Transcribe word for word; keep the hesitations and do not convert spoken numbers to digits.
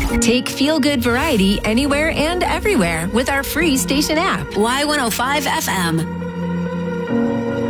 Take feel-good variety anywhere and everywhere with our free station app. Y one oh five F M.